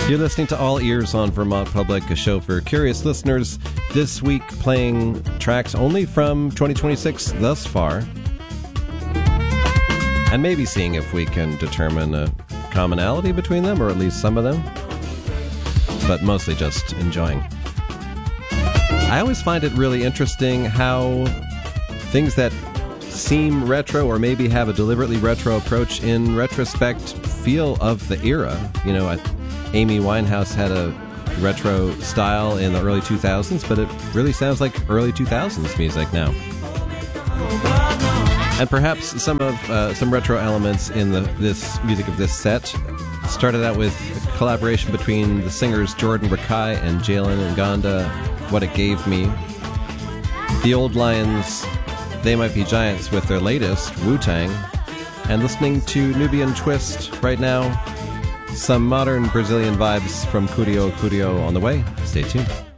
You're listening to All Ears on Vermont Public, a show for curious listeners. This week playing tracks only from 2026 thus far. And maybe seeing if we can determine a commonality between them, or at least some of them. But mostly just enjoying. I always find it really interesting how things that seem retro or maybe have a deliberately retro approach in retrospect feel of the era. You know, Amy Winehouse had a retro style in the early 2000s, but it really sounds like early 2000s music now. And perhaps some retro elements in this music of this set started out with a collaboration between the singers Jordan Rakei and Jalen Ngonda, What It Gave Me. The Old Lions, They Might Be Giants with their latest, Wu-Tang. And listening to Nubian Twist right now, some modern Brazilian vibes from Curio Curio on the way. Stay tuned.